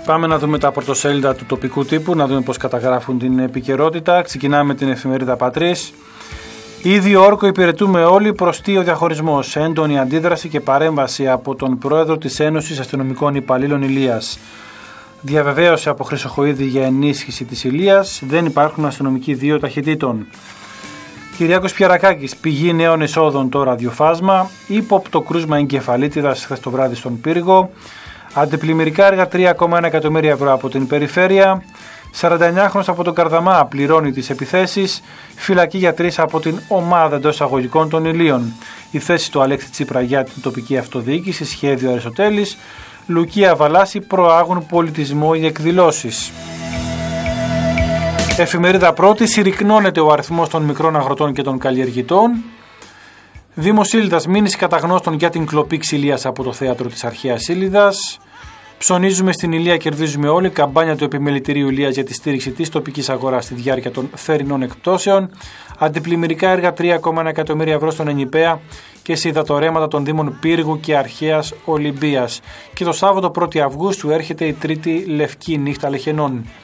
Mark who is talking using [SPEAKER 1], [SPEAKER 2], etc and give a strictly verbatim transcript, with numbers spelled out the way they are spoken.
[SPEAKER 1] Πάμε να δούμε τα πρωτοσέλιδα του τοπικού τύπου, να δούμε πώς καταγράφουν την επικαιρότητα. Ξεκινάμε με την εφημερίδα Πατρίς. Ίδιο όρκο υπηρετούμε όλοι, προστεί ο διαχωρισμός. Έντονη αντίδραση και παρέμβαση από τον πρόεδρο της Ένωσης Αστυνομικών Υπαλλήλων Ηλίας. Διαβεβαίωσε από Χρυσοχοΐδη για ενίσχυση της Ηλίας. Δεν υπάρχουν αστυνομικοί δύο ταχυτήτων. Κυριάκος Πιαρακάκης, πηγή νέων εσόδων το ραδιοφάσμα. Ύποπτο κρούσμα εγκεφαλίτιδας χθες το βράδυ στον Πύργο. Αντιπλημμυρικά έργα τρία κόμμα ένα εκατομμύρια ευρώ από την περιφέρεια. σαρανταεννιάχρονος από τον Καρδαμά πληρώνει τις επιθέσεις. Φυλακή για τρεις από την ομάδα εντός εισαγωγικών των Ηλίων. Η θέση του Αλέξη Τσίπρα για την τοπική αυτοδιοίκηση, σχέδιο Αριστοτέλης. Λουκία Βαλάση, προάγουν πολιτισμό οι εκδηλώσεις. Εφημερίδα Πρώτη, συρρυκνώνεται ο αριθμός των μικρών αγροτών και των καλλιεργητών. Δήμος Ήλδας, μήνυση καταγνώστων για την κλοπή ξυλίας από το θέατρο της αρχαίας Ήλδας. Ψωνίζουμε στην Ηλία, κερδίζουμε όλοι. Καμπάνια του Επιμελητηρίου Ηλίας για τη στήριξη της τοπικής αγοράς στη διάρκεια των θερινών εκπτώσεων. Αντιπλημμυρικά έργα τρία κόμμα ένα εκατομμύρια ευρώ στον Ενιπέα και σε υδατορέματα των Δήμων Πύργου και Αρχαίας Ολυμπίας. Και το Σάββατο πρώτη Αυγούστου έρχεται η τρίτη Λευκή Νύχτα Λεχενών.